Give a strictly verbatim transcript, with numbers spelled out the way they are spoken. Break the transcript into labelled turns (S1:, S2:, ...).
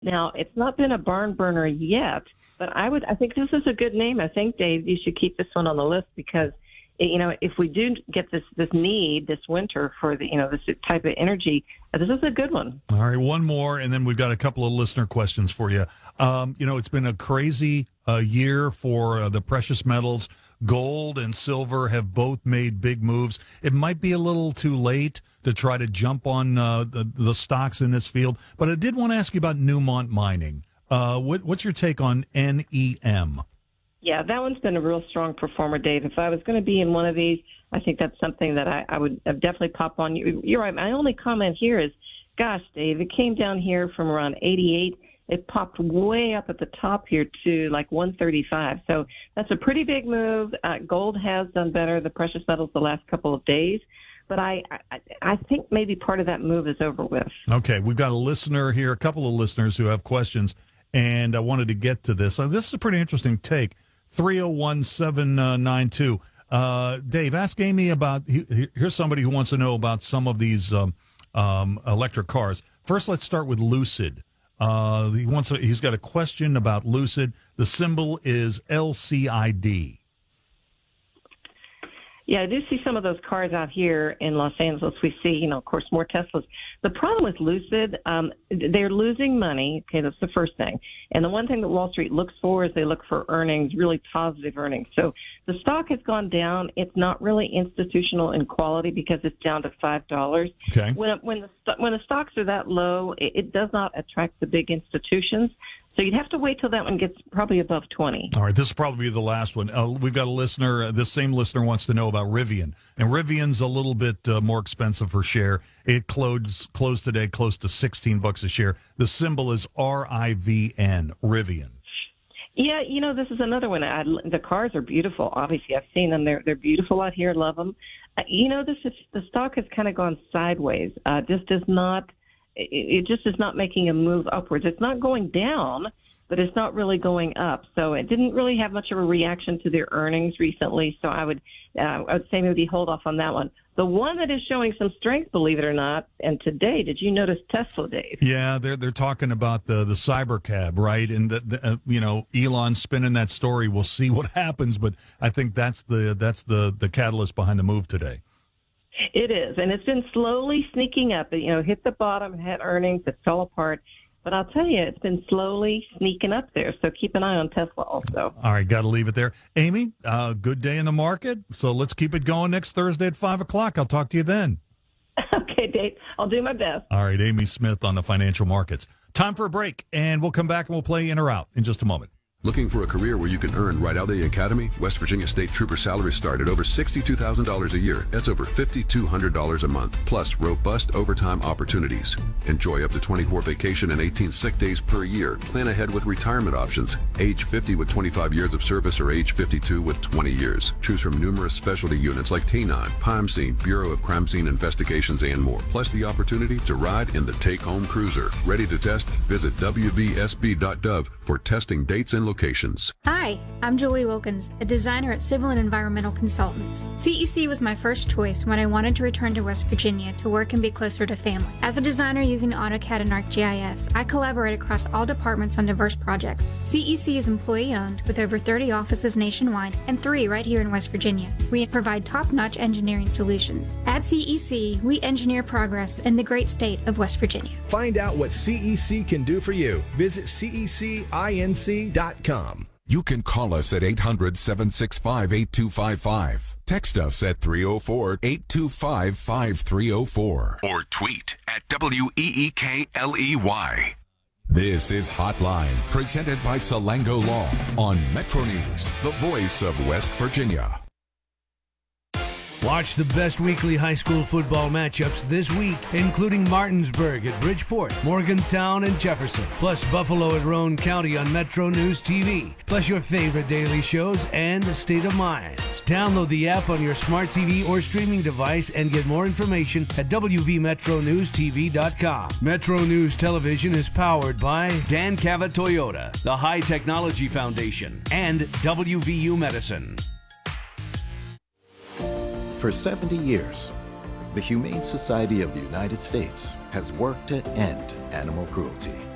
S1: Now, it's not been a barn burner yet, but I would I think this is a good name. I think, Dave, you should keep this one on the list because, you know, if we do get this this need this winter for the, you know, this type of energy, this is a good one.
S2: All right, one more, and then we've got a couple of listener questions for you. Um, you know, it's been a crazy uh, year for uh, the precious metals. Gold and silver have both made big moves. It might be a little too late to try to jump on uh, the, the stocks in this field, but I did want to ask you about Newmont Mining. Uh, what, what's your take on N E M?
S1: Yeah, that one's been a real strong performer, Dave. If I was going to be in one of these, I think that's something that I, I would definitely pop on. You're right. My only comment here is, gosh, Dave, it came down here from around eighty-eight. It popped way up at the top here to like one thirty-five. So that's a pretty big move. Uh, gold has done better, the precious metals, the last couple of days. But I, I, I think maybe part of that move is over with.
S2: Okay, we've got a listener here, a couple of listeners who have questions, and I wanted to get to this. Uh, this is a pretty interesting take. three oh one, seven nine two. Uh, Dave, ask Amy about, he, here's somebody who wants to know about some of these um, um, electric cars. First, let's start with Lucid. Uh, he wants. A, he's got a question about Lucid. The symbol is L C I D.
S1: Yeah, I do see some of those cars out here in Los Angeles. We see, you know, of course, more Teslas. The problem with Lucid, um, they're losing money. Okay, that's the first thing. And the one thing that Wall Street looks for is they look for earnings, really positive earnings. So the stock has gone down. It's not really institutional in quality because it's down to five dollars.
S2: Okay.
S1: When when the when the stocks are that low, it, it does not attract the big institutions. So you'd have to wait till that one gets probably above twenty.
S2: All right, this will probably be the last one. Uh, we've got a listener. Uh, this same listener wants to know about Rivian. And Rivian's a little bit uh, more expensive per share. It closed, closed today close to sixteen bucks a share. The symbol is R I V N, Rivian.
S1: Yeah, you know, this is another one. I, the cars are beautiful. Obviously, I've seen them. They're, they're beautiful out here. Love them. Uh, you know, this is, the stock has kind of gone sideways. Uh, just does not... It just is not making a move upwards. It's not going down, but it's not really going up. So it didn't really have much of a reaction to their earnings recently. So I would, uh, I would say maybe hold off on that one. The one that is showing some strength, believe it or not, and today, did you notice Tesla, Dave?
S2: Yeah, they're they're talking about the the Cybercab, right? And the, the uh, you know, Elon spinning that story. We'll see what happens, but I think that's the that's the the catalyst behind the move today.
S1: It is, and it's been slowly sneaking up. You know, hit the bottom, had earnings, it fell apart. But I'll tell you, it's been slowly sneaking up there. So keep an eye on Tesla also.
S2: All right, got to leave it there. Amy, uh, good day in the market. So let's keep it going next Thursday at five o'clock. I'll talk to you then.
S1: Okay, Dave. I'll do my best.
S2: All right, Amy Smith on the financial markets. Time for a break, and we'll come back and we'll play in or out in just a moment.
S3: Looking for a career where you can earn right out of the academy? West Virginia State Trooper salaries start at over sixty-two thousand dollars a year. That's over five thousand two hundred dollars a month, plus robust overtime opportunities. Enjoy up to twenty-four vacation and eighteen sick days per year. Plan ahead with retirement options. Age fifty with twenty-five years of service or age fifty-two with twenty years. Choose from numerous specialty units like T nine, Crime Scene, Bureau of Crime Scene Investigations, and more. Plus the opportunity to ride in the take-home cruiser. Ready to test? Visit w v s b dot gov for testing dates and locations.
S4: Hi, I'm Julie Wilkins, a designer at Civil and Environmental Consultants. C E C was my first choice when I wanted to return to West Virginia to work and be closer to family. As a designer using AutoCAD and ArcGIS, I collaborate across all departments on diverse projects. C E C is employee-owned with over thirty offices nationwide and three right here in West Virginia. We provide top-notch engineering solutions. At C E C, we engineer progress in the great state of West Virginia.
S5: Find out what C E C can do for you. Visit C E C inc dot com.
S6: You can call us at eight hundred, seven six five, eight two five five. Text us at three oh four, eight two five, five three oh four.
S7: Or tweet at W E E K L E Y.
S6: This is Hotline, presented by Salango Law on Metro News, the voice of West Virginia.
S8: Watch the best weekly high school football matchups this week, including Martinsburg at Bridgeport, Morgantown and Jefferson, plus Buffalo at Roane County on Metro News T V, plus your favorite daily shows and State of Mind. Download the app on your smart T V or streaming device and get more information at w v metro news t v dot com. Metro News Television is powered by Dan Cavett Toyota, the High Technology Foundation, and W V U Medicine.
S9: For seventy years, the Humane Society of the United States has worked to end animal cruelty.